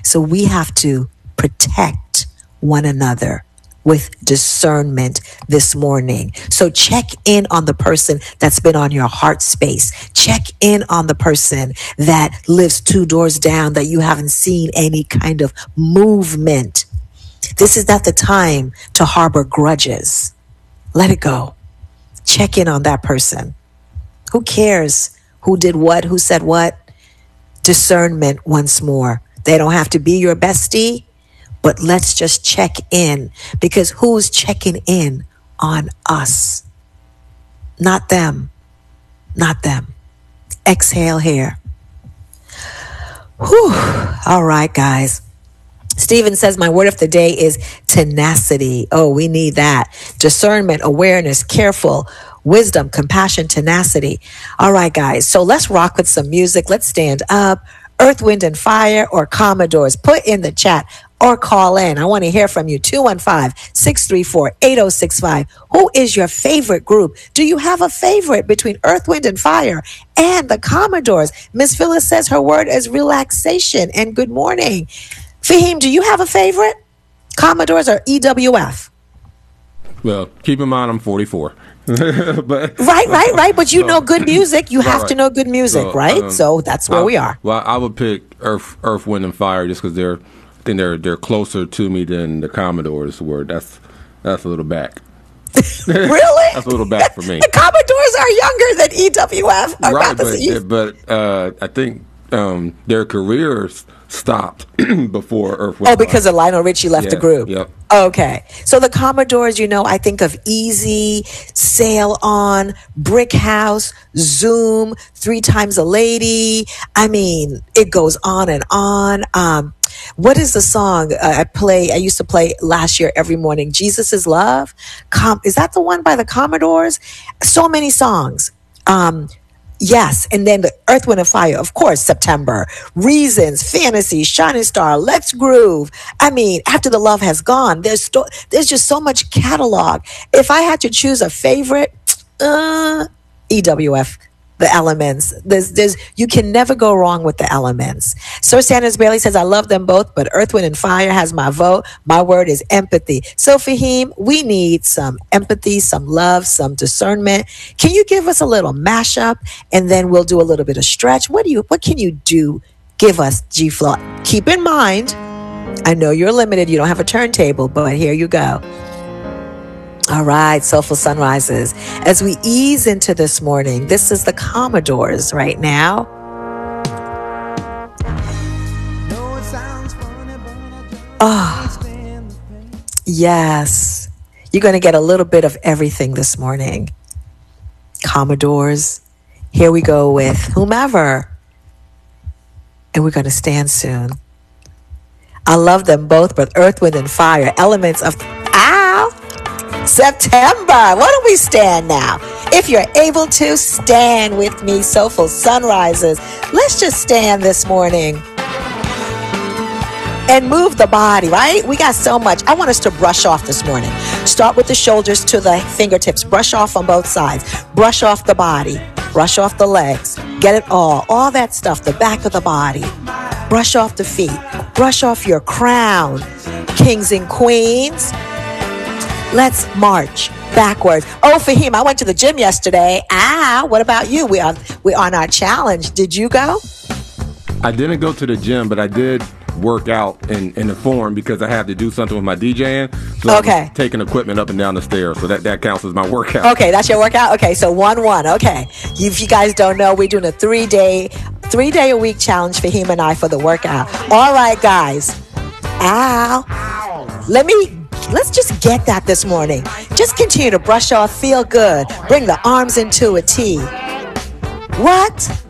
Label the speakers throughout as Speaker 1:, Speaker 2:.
Speaker 1: So we have to protect one another with discernment this morning. So check in on the person that's been on your heart space. Check in on the person that lives 2 doors down that you haven't seen any kind of movement. This is not the time to harbor grudges. Let it go. Check in on that person. Who cares who did what, who said what? Discernment once more. They don't have to be your bestie, but let's just check in, because who's checking in on us? Not them. Not them. Exhale here. Whew. All right, guys. Stephen says, my word of the day is tenacity. Oh, we need that. Discernment, awareness, careful, wisdom, compassion, tenacity. All right, guys. So let's rock with some music. Let's stand up. Earth, Wind, and Fire or Commodores. Put in the chat or call in. I want to hear from you. 215-634-8065. Who is your favorite group? Do you have a favorite between Earth, Wind, and Fire and the Commodores? Miss Phyllis says her word is relaxation. And good morning. Fahim, do you have a favorite? Commodores or EWF?
Speaker 2: Well, keep in mind I'm 44.
Speaker 1: But right. But you know good music. You have to know good music, right? So that's where we are.
Speaker 2: Well, I would pick Earth, Wind, and Fire just because they're closer to me than the Commodores were. That's a little back.
Speaker 1: Really?
Speaker 2: That's a little back for me.
Speaker 1: The Commodores are younger than EWF.
Speaker 2: Right, but I think their careers stopped before Earth, Wind,
Speaker 1: because of Lionel Richie left the group.
Speaker 2: Yep.
Speaker 1: Okay. So the Commodores, I think of Easy, Sail On, Brick House, Zoom, 3 Times a Lady. I mean, it goes on and on. What is the song I used to play last year every morning? Jesus is Love. Is that the one by the Commodores? So many songs. Yes, and then the Earth, Wind, and Fire, of course, September, Reasons, Fantasy, Shining Star, Let's Groove. I mean, After the Love Has Gone, there's just so much catalog. If I had to choose a favorite, EWF, the Elements. You can never go wrong with the Elements. Sir Sanders Bailey says, I love them both, but Earth, Wind, and Fire has my vote. My word is empathy. So Fahim, we need some empathy, some love, some discernment. Can you give us a little mashup, and then we'll do a little bit of stretch? What can you do? Give us, G-Flow. Keep in mind, I know you're limited. You don't have a turntable, but here you go. All right, Soulful Sunrises. As we ease into this morning, this is the Commodores right now. Oh, yes. You're going to get a little bit of everything this morning. Commodores. Here we go with whomever. And we're going to stand soon. I love them both, but Earth, Wind, and Fire, elements of... September. Why don't we stand now? If you're able to, stand with me, Soulful Sunrises. Let's just stand this morning and move the body, right? We got so much. I want us to brush off this morning. Start with the shoulders to the fingertips. Brush off on both sides. Brush off the body. Brush off the legs. Get it all that stuff, the back of the body. Brush off the feet. Brush off your crown. Kings and queens. Let's march backwards. Oh, Fahim, I went to the gym yesterday. What about you? We on our challenge. Did you go?
Speaker 2: I didn't go to the gym, but I did work out in the form because I had to do something with my DJing. So
Speaker 1: okay.
Speaker 2: I was taking equipment up and down the stairs. So that counts as my workout.
Speaker 1: Okay, that's your workout? Okay, so 1-1. Okay. If you guys don't know, we're doing a 3-day-a-week challenge for him and I for the workout. All right, guys. Let's just get that this morning. Just continue to brush off, feel good. Bring the arms into a T. What?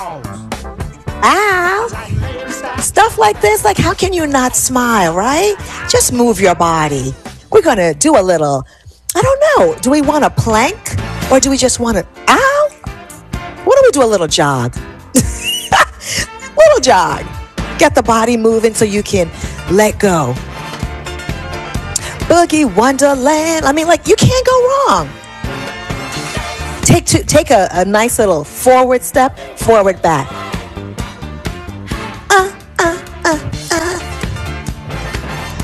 Speaker 1: Ow. Stuff like this, like how can you not smile, right? Just move your body. We're going to do a little, I don't know. Do we want a plank or do we just want to, ow? What do we do? A little jog? Little jog. Get the body moving so you can let go. Boogie Wonderland. I mean, like, you can't go wrong. Take a nice little forward step, forward back.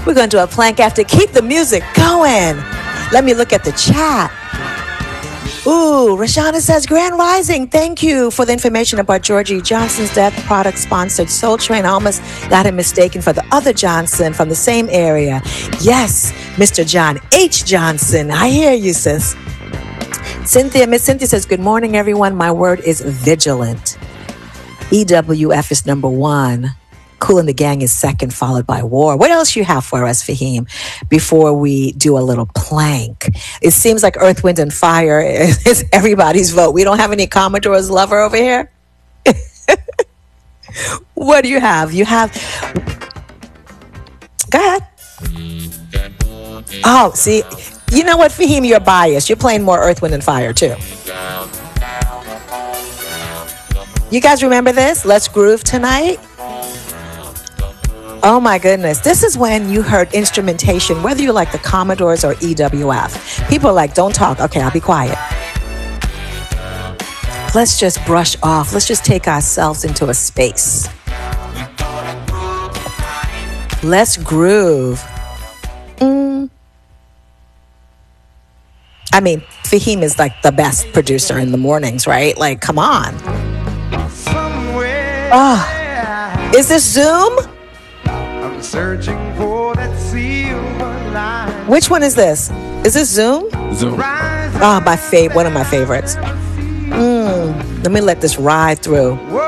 Speaker 1: We're going to do a plank after. Keep the music going. Let me look at the chat. Ooh, Rashana says, Grand Rising, thank you for the information about Georgie Johnson's death. Product sponsored Soul Train. I almost got him mistaken for the other Johnson from the same area. Yes, Mr. John H. Johnson. I hear you, sis. Miss Cynthia says, good morning, everyone. My word is vigilant. EWF is number 1. Kool and the Gang is second, followed by War. What else you have for us, Fahim, before we do a little plank? It seems like Earth, Wind, and Fire is everybody's vote. We don't have any Commodore's lover over here? What do you have? You have... Go ahead. Oh, see, you know what, Fahim, you're biased. You're playing more Earth, Wind, and Fire, too. You guys remember this? Let's Groove Tonight? Oh my goodness. This is when you heard instrumentation, whether you like the Commodores or EWF. People are like, don't talk. Okay, I'll be quiet. Let's just brush off. Let's just take ourselves into a space. Let's groove. I mean, Fahim is like the best producer in the mornings, right? Like, come on. Oh, is this Zoom? Searching for that silver line. Which one is this? Is this Zoom?
Speaker 2: Zoom.
Speaker 1: Oh, one of my favorites. Let me let this ride through.